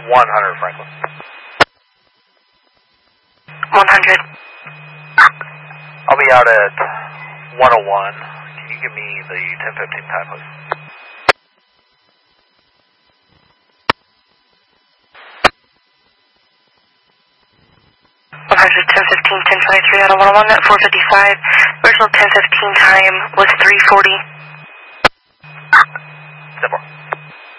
100 Franklin. 100. I'll be out at 101. Can you give me the 10:15 time, please? $10:15, 10:23 out of 101 at 4:55. Original 10:15 time was 3:40. 10-4.